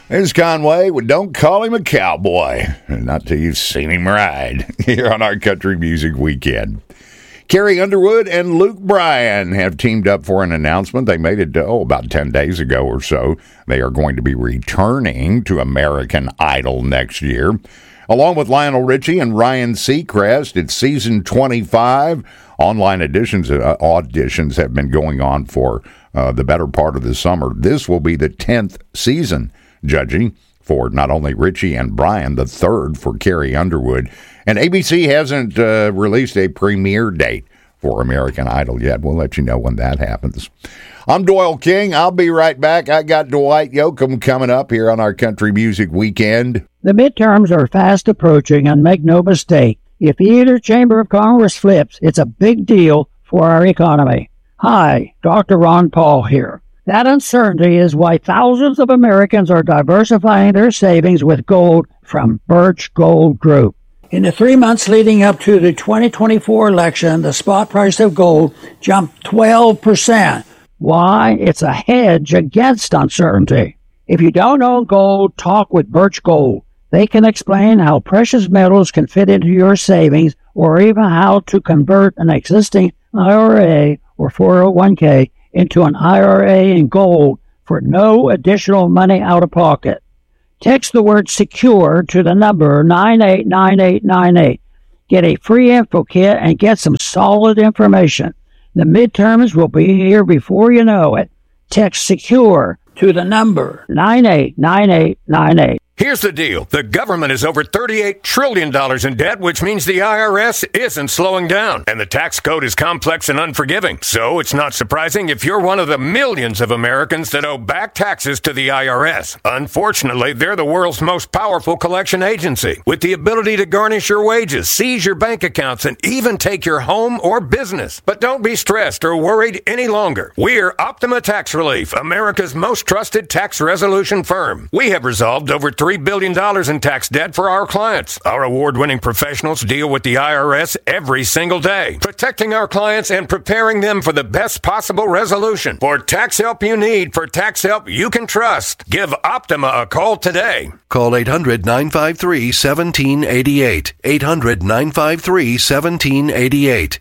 There's Conway with Don't Call Him a Cowboy. Not till you've seen him ride here on our Country Music Weekend. Carrie Underwood and Luke Bryan have teamed up for an announcement. They made it about 10 days ago or so. They are going to be returning to American Idol next year. Along with Lionel Richie and Ryan Seacrest, it's season 25. Online auditions have been going on for the better part of the summer. This will be the 10th season, judging for not only Richie and Bryan, the third for Carrie Underwood. And ABC hasn't released a premiere date for American Idol yet. We'll let you know when that happens. I'm Doyle King. I'll be right back. I got Dwight Yoakam coming up here on our Country Music Weekend. The midterms are fast approaching, and make no mistake, if either chamber of Congress flips, it's a big deal for our economy. Hi, Dr. Ron Paul here. That uncertainty is why thousands of Americans are diversifying their savings with gold from Birch Gold Group. In the 3 months leading up to the 2024 election, the spot price of gold jumped 12%. Why? It's a hedge against uncertainty. If you don't own gold, talk with Birch Gold. They can explain how precious metals can fit into your savings, or even how to convert an existing IRA or 401k into an IRA in gold for no additional money out of pocket. Text the word SECURE to the number 989898. Get a free info kit and get some solid information. The midterms will be here before you know it. Text SECURE to the number 989898. Here's the deal. The government is over $38 trillion in debt, which means the IRS isn't slowing down. And the tax code is complex and unforgiving. So it's not surprising if you're one of the millions of Americans that owe back taxes to the IRS. Unfortunately, they're the world's most powerful collection agency, with the ability to garnish your wages, seize your bank accounts, and even take your home or business. But don't be stressed or worried any longer. We're Optima Tax Relief, America's most trusted tax resolution firm. We have resolved over $3 billion in tax debt for our clients. Our award-winning professionals deal with the IRS every single day, protecting our clients and preparing them for the best possible resolution. For tax help you need, for tax help you can trust, give Optima a call today. Call 800-953-1788. 800-953-1788.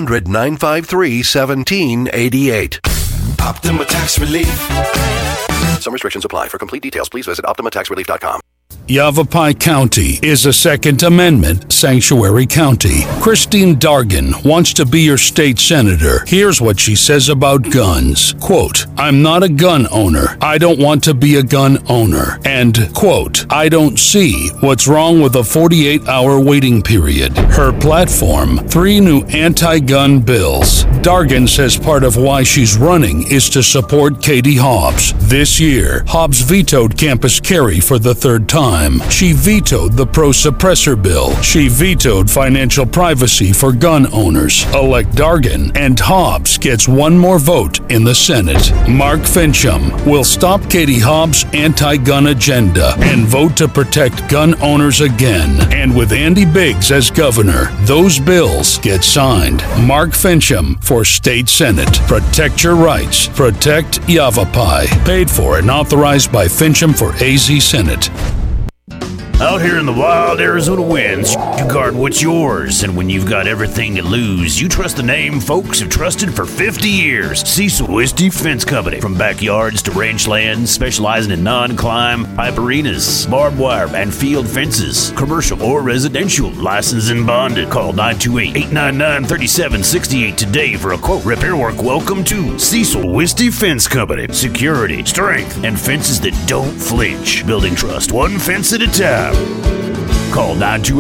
800-953-1788. Optima Tax Relief. Some restrictions apply. For complete details, please visit OptimaTaxRelief.com. Yavapai County is a Second Amendment sanctuary county. Christine Dargan wants to be your state senator. Here's what she says about guns. Quote, I'm not a gun owner. I don't want to be a gun owner. And, quote, I don't see what's wrong with a 48-hour waiting period. Her platform, 3 new anti-gun bills. Dargan says part of why she's running is to support Katie Hobbs. This year, Hobbs vetoed campus carry for the third time. She vetoed the pro-suppressor bill. She vetoed financial privacy for gun owners. Elect Dargan, and Hobbs gets one more vote in the Senate. Mark Fincham will stop Katie Hobbs' anti-gun agenda and vote to protect gun owners again. And with Andy Biggs as governor, those bills get signed. Mark Fincham for State Senate. Protect your rights. Protect Yavapai. Paid for and authorized by Fincham for AZ Senate. Out here in the wild Arizona winds, you guard what's yours, and when you've got everything to lose, you trust the name folks have trusted for 50 years. Cecil Wisty Fence Company. From backyards to ranch lands, specializing in non-climb, pipe arenas, barbed wire, and field fences. Commercial or residential, licensed and bonded. Call 928-899-3768 today for a quote. Repair work. Welcome to Cecil Wisty Fence Company. Security, strength, and fences that don't flinch. Building trust, one fence at a time. Call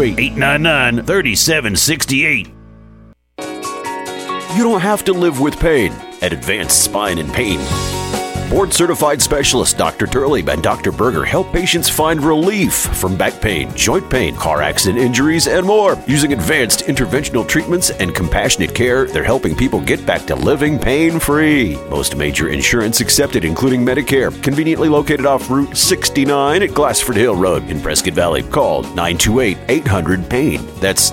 928-899-3768. You don't have to live with pain at Advanced Spine and Pain. Board-certified specialists Dr. Turley and Dr. Berger help patients find relief from back pain, joint pain, car accident injuries, and more. Using advanced interventional treatments and compassionate care, they're helping people get back to living pain-free. Most major insurance accepted, including Medicare. Conveniently located off Route 69 at Glassford Hill Road in Prescott Valley. Call 928-800-PAIN. That's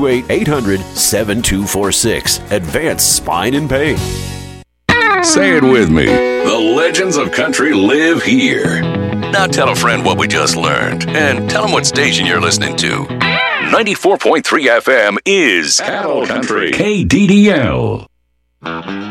928-800-7246. Advanced Spine and Pain. Say it with me. The legends of country live here. Now tell a friend what we just learned, and tell them what station you're listening to. 94.3 FM is Cattle Country. KDDL.